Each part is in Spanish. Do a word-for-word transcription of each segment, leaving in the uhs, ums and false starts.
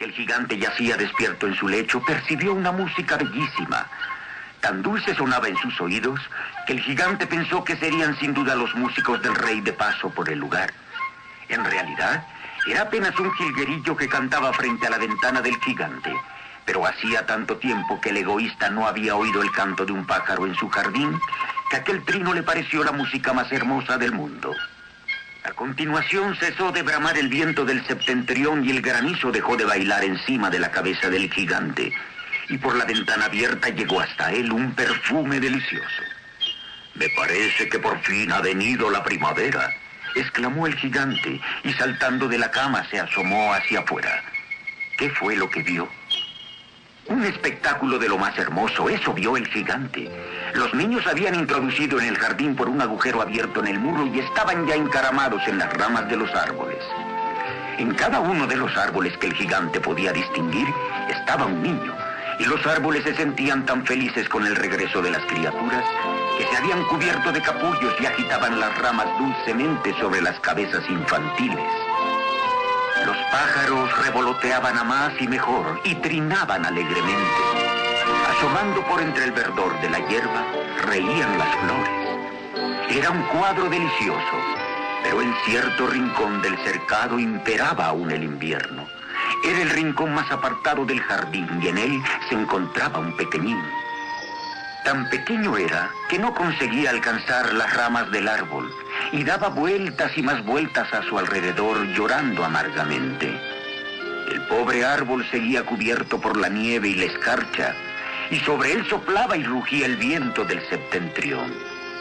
el gigante yacía despierto en su lecho, percibió una música bellísima. Tan dulce sonaba en sus oídos que el gigante pensó que serían sin duda los músicos del rey de paso por el lugar. En realidad, era apenas un jilguerillo que cantaba frente a la ventana del gigante, pero hacía tanto tiempo que el egoísta no había oído el canto de un pájaro en su jardín que aquel trino le pareció la música más hermosa del mundo. A continuación cesó de bramar el viento del septentrión y el granizo dejó de bailar encima de la cabeza del gigante, y por la ventana abierta llegó hasta él un perfume delicioso. «Me parece que por fin ha venido la primavera», exclamó el gigante, y saltando de la cama se asomó hacia afuera. ¿Qué fue lo que vio? Un espectáculo de lo más hermoso, eso vio el gigante. Los niños habían introducido en el jardín por un agujero abierto en el muro y estaban ya encaramados en las ramas de los árboles. En cada uno de los árboles que el gigante podía distinguir estaba un niño, y los árboles se sentían tan felices con el regreso de las criaturas que se habían cubierto de capullos y agitaban las ramas dulcemente sobre las cabezas infantiles. Los pájaros revoloteaban a más y mejor y trinaban alegremente. Asomando por entre el verdor de la hierba, reían las flores. Era un cuadro delicioso, pero en cierto rincón del cercado imperaba aún el invierno. Era el rincón más apartado del jardín y en él se encontraba un pequeñín. Tan pequeño era que no conseguía alcanzar las ramas del árbol y daba vueltas y más vueltas a su alrededor llorando amargamente. El pobre árbol seguía cubierto por la nieve y la escarcha y sobre él soplaba y rugía el viento del septentrión.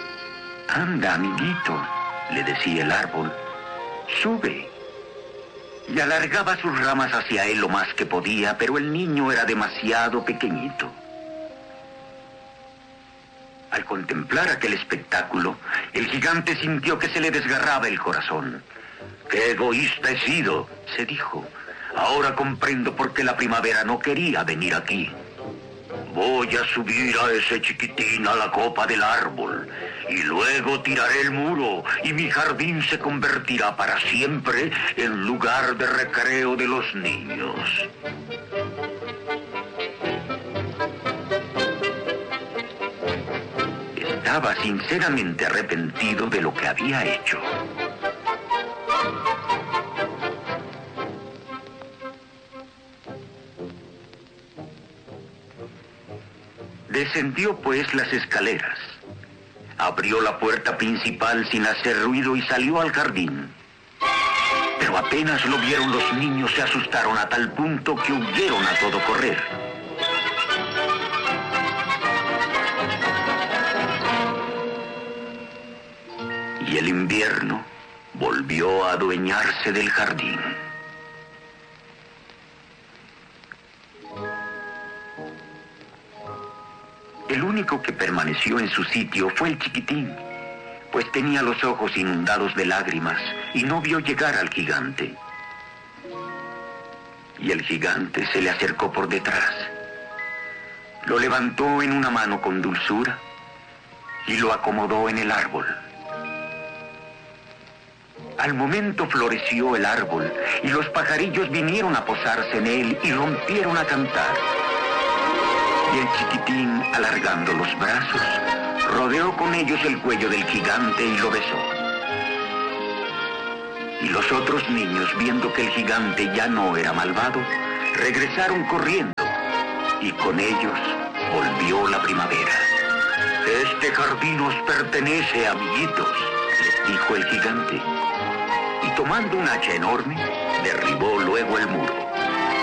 «Anda, amiguito», le decía el árbol, «sube». Y alargaba sus ramas hacia él lo más que podía, pero el niño era demasiado pequeñito. Al contemplar aquel espectáculo, el gigante sintió que se le desgarraba el corazón. «¡Qué egoísta he sido!», se dijo. «Ahora comprendo por qué la primavera no quería venir aquí. Voy a subir a ese chiquitín a la copa del árbol, y luego tiraré el muro, y mi jardín se convertirá para siempre en lugar de recreo de los niños». Estaba sinceramente arrepentido de lo que había hecho. Descendió pues las escaleras. Abrió la puerta principal sin hacer ruido y salió al jardín. Pero apenas lo vieron los niños se asustaron a tal punto que huyeron a todo correr. Y el invierno volvió a adueñarse del jardín. El único que permaneció en su sitio fue el chiquitín, pues tenía los ojos inundados de lágrimas y no vio llegar al gigante. Y el gigante se le acercó por detrás. Lo levantó en una mano con dulzura y lo acomodó en el árbol. Al momento floreció el árbol y los pajarillos vinieron a posarse en él y rompieron a cantar. Y el chiquitín, alargando los brazos, rodeó con ellos el cuello del gigante y lo besó. Y los otros niños, viendo que el gigante ya no era malvado, regresaron corriendo y con ellos volvió la primavera. «Este jardín os pertenece, amiguitos», les dijo el gigante. Y tomando un hacha enorme, derribó luego el muro.